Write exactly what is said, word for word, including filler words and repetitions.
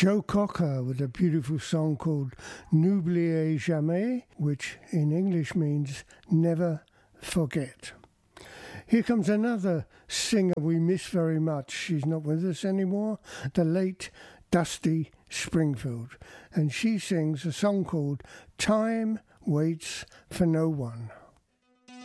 Joe Cocker with a beautiful song called N'oubliez jamais, which in English means never forget. Here comes another singer we miss very much. She's not with us anymore, the late Dusty Springfield. And she sings a song called Time Waits for No One.